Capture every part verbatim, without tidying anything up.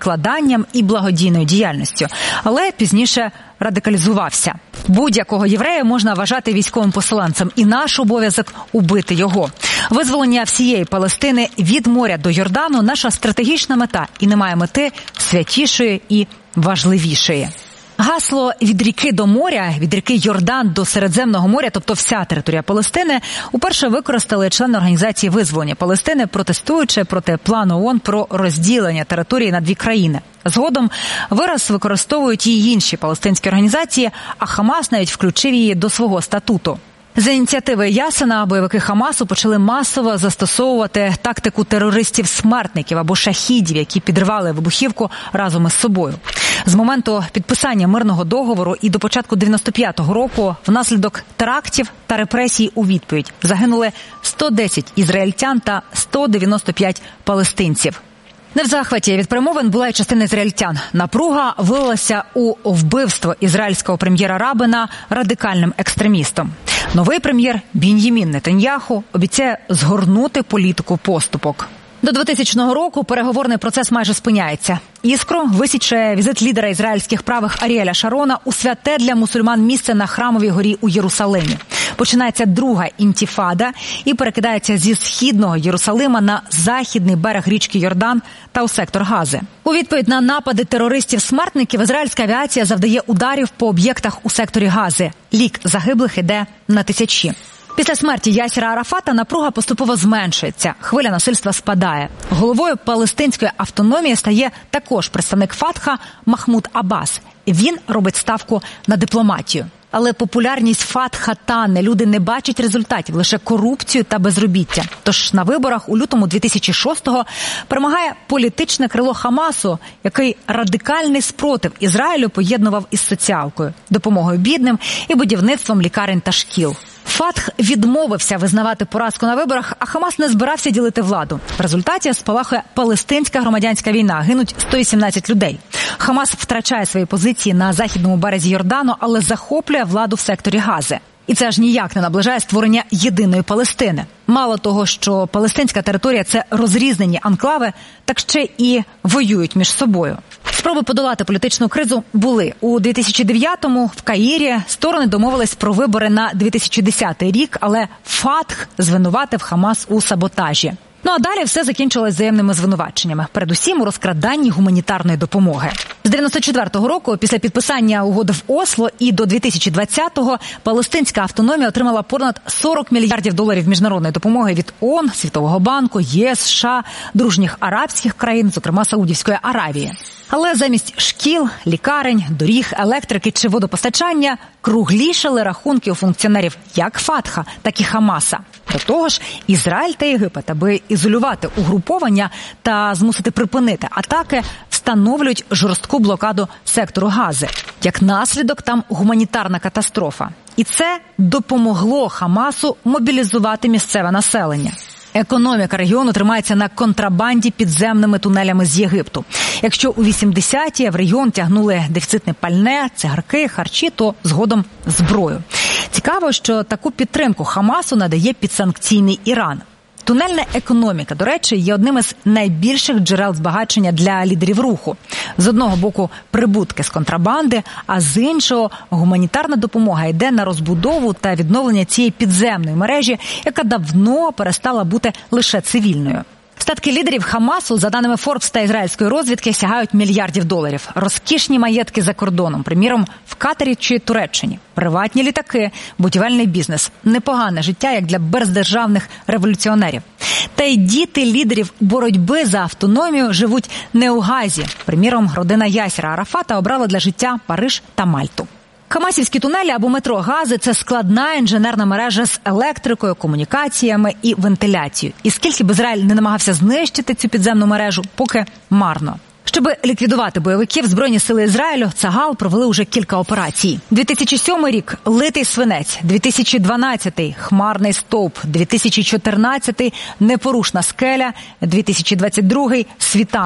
викладанням і благодійною діяльністю, але пізніше радикалізувався. Будь-якого єврея можна вважати військовим поселенцем, і наш обов'язок – убити його. Визволення всієї Палестини від моря до Йордану – наша стратегічна мета, і немає мети святішої і важливішої. Гасло «від ріки до моря», від ріки Йордан до Середземного моря, тобто вся територія Палестини, уперше використали члени Організації визволення Палестини, протестуючи проти плану ООН про розділення території на дві країни. Згодом вираз використовують і інші палестинські організації, а Хамас навіть включив її до свого статуту. За ініціативи Ясена бойовики Хамасу почали масово застосовувати тактику терористів-смертників або шахідів, які підривали вибухівку разом із собою. З моменту підписання мирного договору і до початку дев'яносто п'ятого року внаслідок терактів та репресій у відповідь загинули сто десять ізраїльтян та сто дев'яносто п'ять палестинців. Не в захваті від перемовин була й частина ізраїльтян. Напруга вилилася у вбивство ізраїльського прем'єра Рабіна радикальним екстремістом. Новий прем'єр Бін'ямін Нетаньяху обіцяє згорнути політику поступок. До двотисячного року переговорний процес майже спиняється. Іскру висіче візит лідера ізраїльських правих Аріеля Шарона у святе для мусульман місце на Храмовій горі у Єрусалимі. Починається друга інтіфада і перекидається зі східного Єрусалима на західний берег річки Йордан та у сектор Гази. У відповідь на напади терористів-смертників ізраїльська авіація завдає ударів по об'єктах у секторі Гази. Лік загиблих іде на тисячі. Після смерті Ясера Арафата напруга поступово зменшується, хвиля насильства спадає. Головою палестинської автономії стає також представник Фатха Махмуд Аббас. Він робить ставку на дипломатію. Але популярність Фатха тане, люди не бачать результатів, лише корупцію та безробіття. Тож на виборах у лютому дві тисячі шостого перемагає політичне крило Хамасу, який радикальний спротив Ізраїлю поєднував із соціалкою, допомогою бідним і будівництвом лікарень та шкіл. Фатх відмовився визнавати поразку на виборах, а Хамас не збирався ділити владу. В результаті спалахує палестинська громадянська війна, гинуть сто сімнадцять людей. Хамас втрачає свої позиції на західному березі Йордану, але захоплює владу в секторі Гази. І це аж ніяк не наближає створення єдиної Палестини. Мало того, що палестинська територія – це розрізнені анклави, так ще і воюють між собою. Спроби подолати політичну кризу були. У дві тисячі дев'ятому в Каїрі сторони домовились про вибори на дві тисячі десятий рік, але Фатх звинуватив Хамас у саботажі. Ну а далі все закінчилось взаємними звинуваченнями, передусім у розкраданні гуманітарної допомоги. З дев'яносто четвертого року, після підписання угоди в Осло, і до дві тисячі двадцятого палестинська автономія отримала понад сорок мільярдів доларів міжнародної допомоги від ООН, Світового банку, ЄС, США, дружніх арабських країн, зокрема Саудівської Аравії. Але замість шкіл, лікарень, доріг, електрики чи водопостачання круглішали рахунки у функціонерів як Фатха, так і Хамаса. До того ж, Ізраїль та Єгипет, аби ізолювати угруповання та змусити припинити атаки, встановлюють жорстку блокаду сектору Гази. Як наслідок, там гуманітарна катастрофа. І це допомогло Хамасу мобілізувати місцеве населення. Економіка регіону тримається на контрабанді підземними тунелями з Єгипту. Якщо у вісімдесяті в регіон тягнули дефіцитне пальне, цигарки, харчі, то згодом зброю. Цікаво, що таку підтримку Хамасу надає підсанкційний Іран. Тунельна економіка, до речі, є одним із найбільших джерел збагачення для лідерів руху. З одного боку прибутки з контрабанди, а з іншого гуманітарна допомога йде на розбудову та відновлення цієї підземної мережі, яка давно перестала бути лише цивільною. Статки лідерів Хамасу, за даними Форбс та ізраїльської розвідки, сягають мільярдів доларів. Розкішні маєтки за кордоном, приміром, в Катарі чи Туреччині. Приватні літаки, будівельний бізнес. Непогане життя, як для бездержавних революціонерів. Та й діти лідерів боротьби за автономію живуть не у Газі. Приміром, родина Ясера Арафата обрала для життя Париж та Мальту. Хамасівські тунелі або метро Гази – це складна інженерна мережа з електрикою, комунікаціями і вентиляцією. І скільки б Ізраїль не намагався знищити цю підземну мережу, поки марно. Щоб ліквідувати бойовиків, Збройні сили Ізраїлю, Цагал, провели уже кілька операцій. дві тисячі сьомий рік – Литий свинець, дві тисячі дванадцятий – Хмарний стовп, дві тисячі чотирнадцятий – Непорушна скеля, дві тисячі двадцять другий – Світанок.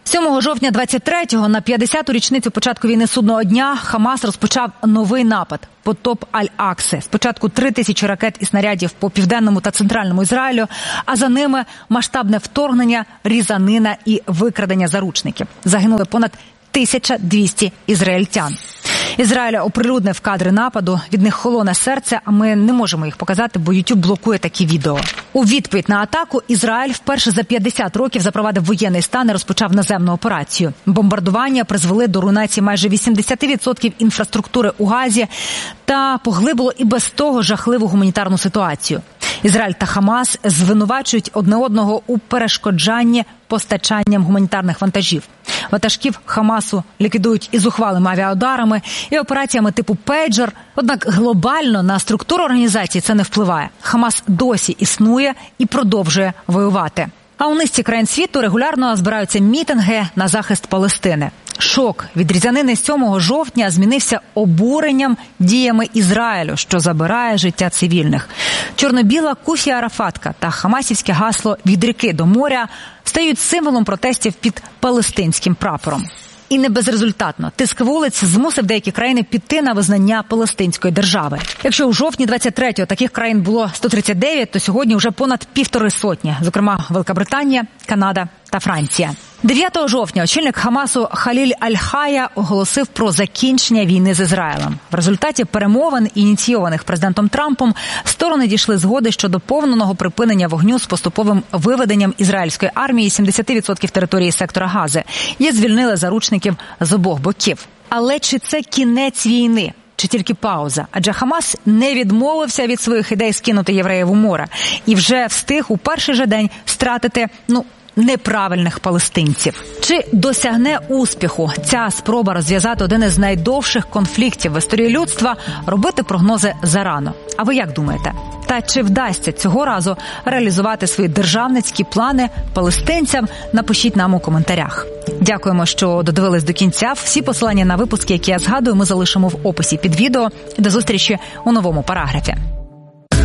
сьомого жовтня двадцять третього, на п'ятдесяту річницю початку війни судного дня, Хамас розпочав новий напад по топ Аль-Акси. Спочатку три тисячі ракет і снарядів по південному та центральному Ізраїлю, а за ними масштабне вторгнення, різанина і викрадення заручників. Загинули понад тисяча двісті ізраїльтян. Ізраїль оприлюднив кадри нападу, від них холоне серце, а ми не можемо їх показати, бо YouTube блокує такі відео. У відповідь на атаку Ізраїль вперше за п'ятдесят років запровадив воєнний стан і розпочав наземну операцію. Бомбардування призвели до руйнації майже вісімдесят відсотків інфраструктури у Газі та поглибило і без того жахливу гуманітарну ситуацію. Ізраїль та Хамас звинувачують одне одного у перешкоджанні постачанням гуманітарних вантажів. Ватажків Хамасу ліквідують і зухвалими авіаударами, і операціями типу «Пейджер». Однак глобально на структуру організації це не впливає. Хамас досі існує і продовжує воювати. А у низці країн світу регулярно збираються мітинги на захист Палестини. Шок від різанини сьомого жовтня змінився обуренням діями Ізраїлю, що забирає життя цивільних. Чорно-біла куфія Арафатка та хамасівське гасло «Від ріки до моря» стають символом протестів під палестинським прапором. І не безрезультатно. Тиск вулиць змусив деякі країни піти на визнання палестинської держави. Якщо у жовтні двадцять третього таких країн було сто тридцять дев'ять, то сьогодні вже понад півтори сотні, зокрема Великобританія, Канада та Франція. дев'ятого жовтня очільник Хамасу Халіль Аль-Хая оголосив про закінчення війни з Ізраїлем. В результаті перемовин, ініційованих президентом Трампом, сторони дійшли згоди щодо повного припинення вогню з поступовим виведенням ізраїльської армії сімдесят відсотків території сектора Гази і звільнили заручників з обох боків. Але чи це кінець війни? Чи тільки пауза? Адже Хамас не відмовився від своїх ідей скинути євреїв у море і вже встиг у перший же день стратити, ну, неправильних палестинців. Чи досягне успіху ця спроба розв'язати один із найдовших конфліктів в історії людства? Робити прогнози зарано. А ви як думаєте? Та чи вдасться цього разу реалізувати свої державницькі плани палестинцям? Напишіть нам у коментарях. Дякуємо, що додивились до кінця. Всі посилання на випуски, які я згадую, ми залишимо в описі під відео. До зустрічі у новому параграфі.